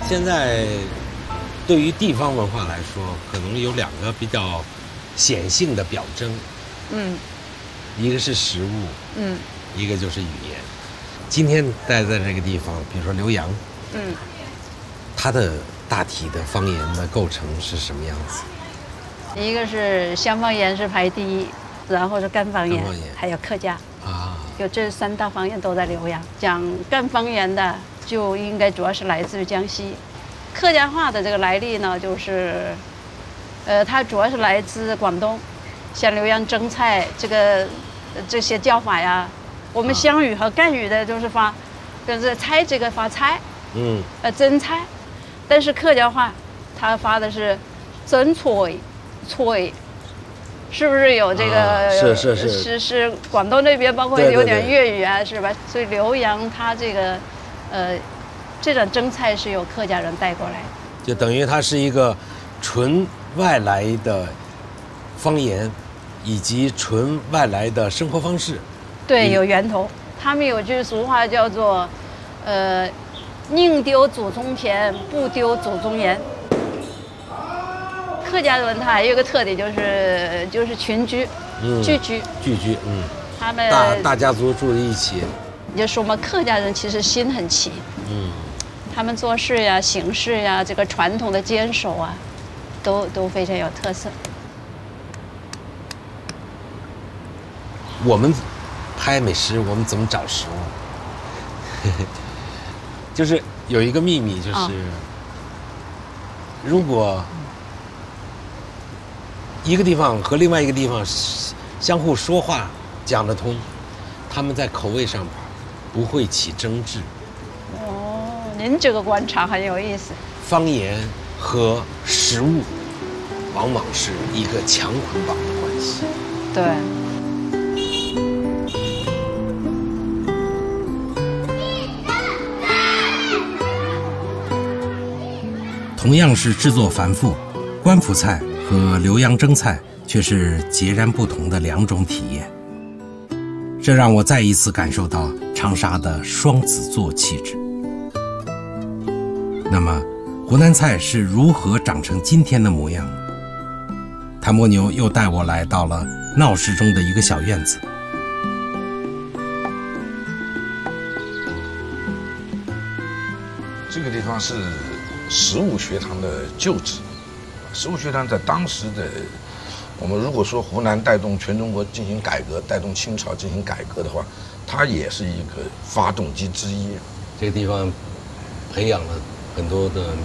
现在对于地方文化来说，可能有两个比较显性的表征，一个是食物，一个就是语言。今天待在这个地方，比如说浏阳，它的大体的方言的构成是什么样子？ 一个是湘方言是排第一，然后是赣方言，还有客家啊， 就这三大方言都在浏阳。讲赣方言的，就应该主要是来自于江西。客家话的这个来历呢，就是，它主要是来自广东，像浏阳蒸菜这些叫法呀。我们湘语和赣语的就是就是菜这个发菜，蒸菜，但是客家话，它发的是蒸菜，是不是有这个？是广东那边，包括有点粤语啊，是吧？所以浏阳它这个，这种蒸菜是由客家人带过来的， 就等于它是一个纯外来的方言，以及纯外来的生活方式。 对，有源头。他们有句俗话叫做，宁丢祖宗田，不丢祖宗言。客家人他还有一个特点就是群居，聚居，他们大家族住在一起。 你就说嘛，客家人其实心很齐，他们做事呀、行事呀，这个传统的坚守啊，都非常有特色。 我们拍美食，我们怎么找食物？就是有一个秘密，就是如果一个地方和另外一个地方相互说话讲得通，他们在口味上不会起争执。 哦，您这个观察很有意思。 方言和食物往往是一个强捆绑的关系。 对。 同样是制作繁复，官府菜和浏阳蒸菜却是截然不同的两种体验。这让我再一次感受到长沙的双子座气质。那么，湖南菜是如何长成今天的模样呢？谭伯牛又带我来到了闹市中的一个小院子。 这个地方是食物学堂的旧址。食物学堂在当时的，我们如果说湖南带动全中国进行改革，带动清朝进行改革的话，它也是一个发动机之一。 这个地方培养了很多的